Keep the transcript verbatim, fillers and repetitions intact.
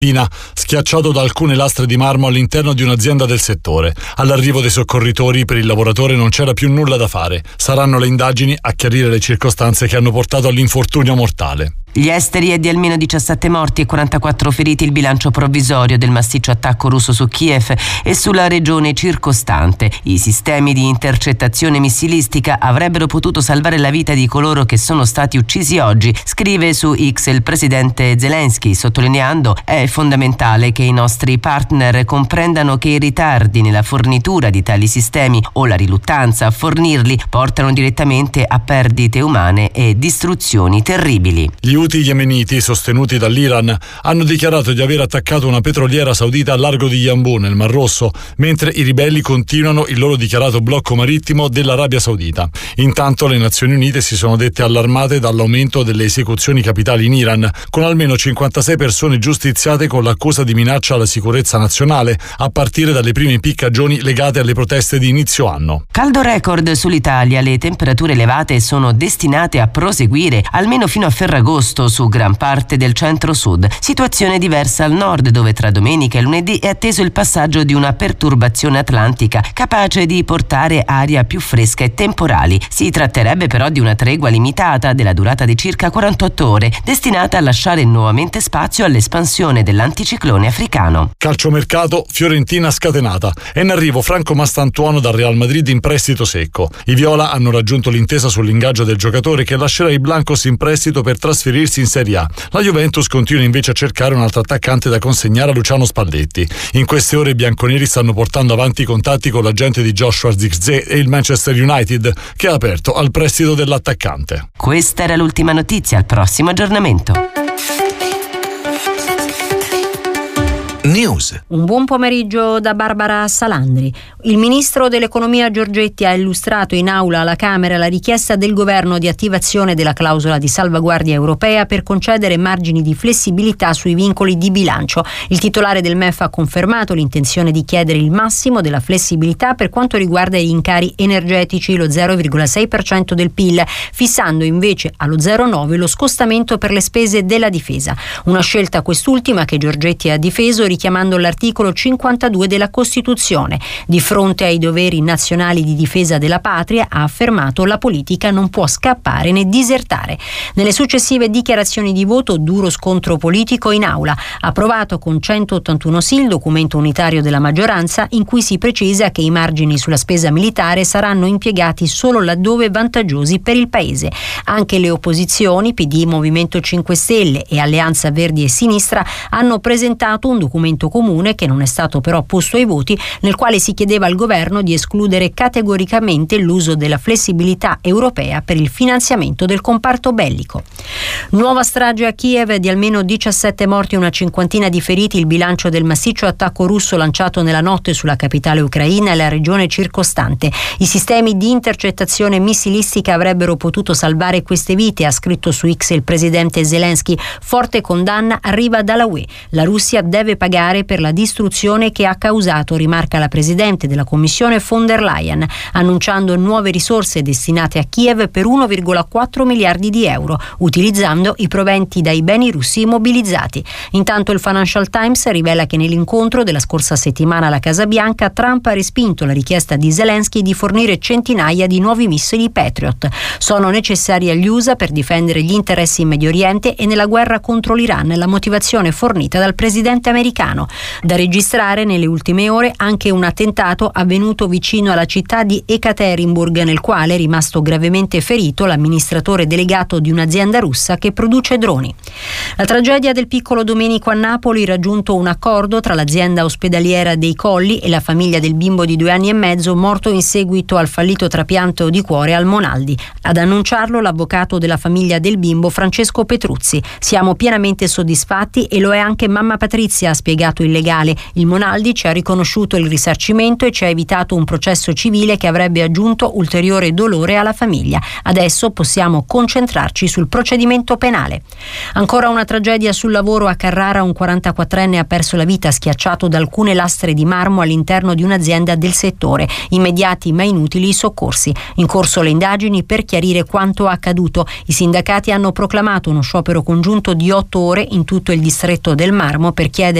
schiacciato da alcune lastre di marmo all'interno di un'azienda del settore. All'arrivo dei soccorritori per il lavoratore non c'era più nulla da fare. Saranno le indagini a chiarire le circostanze che hanno portato all'infortunio mortale. Gli esteri è di almeno diciassette morti e quarantaquattro feriti il bilancio provvisorio del massiccio attacco russo su Kiev e sulla regione circostante. I sistemi di intercettazione missilistica avrebbero potuto salvare la vita di coloro che sono stati uccisi oggi, scrive su X il presidente Zelensky, sottolineando: è fondamentale che i nostri partner comprendano che i ritardi nella fornitura di tali sistemi o la riluttanza a fornirli portano direttamente a perdite umane e distruzioni terribili. Gli Houthi yemeniti, sostenuti dall'Iran, hanno dichiarato di aver attaccato una petroliera saudita al largo di Yanbu, nel Mar Rosso, mentre i ribelli continuano il loro dichiarato blocco marittimo dell'Arabia Saudita. Intanto le Nazioni Unite si sono dette allarmate dall'aumento delle esecuzioni capitali in Iran, con almeno cinquantasei persone giustiziate con l'accusa di minaccia alla sicurezza nazionale, a partire dalle prime impiccagioni legate alle proteste di inizio anno. Caldo record sull'Italia, le temperature elevate sono destinate a proseguire almeno fino a Ferragosto su gran parte del centro-sud. Situazione diversa al nord, dove tra domenica e lunedì è atteso il passaggio di una perturbazione atlantica capace di portare aria più fresca e temporali. Si tratterebbe però di una tregua limitata della durata di circa quarantotto ore, destinata a lasciare nuovamente spazio all'espansione dell'anticiclone africano. Calciomercato, Fiorentina scatenata. È in arrivo Franco Mastantuono dal Real Madrid in prestito secco. I viola hanno raggiunto l'intesa sull'ingaggio del giocatore, che lascerà i blancos in prestito per trasferirsi in Serie A. La Juventus continua invece a cercare un altro attaccante da consegnare a Luciano Spalletti. In queste ore i bianconeri stanno portando avanti i contatti con l'agente di Joshua Zirkzee e il Manchester United, che ha aperto al prestito dell'attaccante. Questa era l'ultima notizia, al prossimo aggiornamento. News. Un buon pomeriggio da Barbara Salandri. Il ministro dell'economia Giorgetti ha illustrato in aula alla Camera la richiesta del governo di attivazione della clausola di salvaguardia europea per concedere margini di flessibilità sui vincoli di bilancio. Il titolare del M E F ha confermato l'intenzione di chiedere il massimo della flessibilità per quanto riguarda gli incari energetici, lo zero virgola sei per cento del P I L, fissando invece allo zero virgola nove per cento lo scostamento per le spese della difesa. Una scelta quest'ultima che Giorgetti ha difeso richiamando l'articolo cinquantadue della Costituzione. Di fronte ai doveri nazionali di difesa della patria, ha affermato, la politica non può scappare né disertare. Nelle successive dichiarazioni di voto, duro scontro politico in aula. Approvato con centottantuno sì il documento unitario della maggioranza, in cui si precisa che i margini sulla spesa militare saranno impiegati solo laddove vantaggiosi per il Paese. Anche le opposizioni, P D, Movimento cinque Stelle e Alleanza Verdi e Sinistra, hanno presentato un documento comune, che non è stato però posto ai voti, nel quale si chiedeva al governo di escludere categoricamente l'uso della flessibilità europea per il finanziamento del comparto bellico. Nuova strage a Kiev, di almeno diciassette morti e una cinquantina di feriti il bilancio del massiccio attacco russo lanciato nella notte sulla capitale ucraina e la regione circostante. I sistemi di intercettazione missilistica avrebbero potuto salvare queste vite, ha scritto su X il presidente Zelensky. Forte condanna arriva dalla U E. La Russia deve pagare per la distruzione che ha causato, rimarca la presidente della Commissione von der Leyen, annunciando nuove risorse destinate a Kiev per uno virgola quattro miliardi di euro, utilizzando i proventi dai beni russi immobilizzati. Intanto il Financial Times rivela che nell'incontro della scorsa settimana alla Casa Bianca, Trump ha respinto la richiesta di Zelensky di fornire centinaia di nuovi missili Patriot. Sono necessari agli U S A per difendere gli interessi in Medio Oriente e nella guerra contro l'Iran, la motivazione fornita dal presidente americano. Da registrare nelle ultime ore anche un attentato avvenuto vicino alla città di Ekaterinburg, nel quale è rimasto gravemente ferito l'amministratore delegato di un'azienda russa che produce droni. La tragedia del piccolo Domenico a Napoli, raggiunto un accordo tra l'azienda ospedaliera dei Colli e la famiglia del bimbo di due anni e mezzo morto in seguito al fallito trapianto di cuore al Monaldi. Ad annunciarlo l'avvocato della famiglia del bimbo Francesco Petruzzi. Siamo pienamente soddisfatti e lo è anche mamma Patrizia, ha spiegato spiegato illegale. Il Monaldi ci ha riconosciuto il risarcimento e ci ha evitato un processo civile che avrebbe aggiunto ulteriore dolore alla famiglia. Adesso possiamo concentrarci sul procedimento penale. Ancora una tragedia sul lavoro a Carrara. Un quarantaquattrenne ha perso la vita schiacciato da alcune lastre di marmo all'interno di un'azienda del settore. Immediati ma inutili i soccorsi. In corso le indagini per chiarire quanto accaduto. I sindacati hanno proclamato uno sciopero congiunto di otto ore in tutto il distretto del marmo per chiedere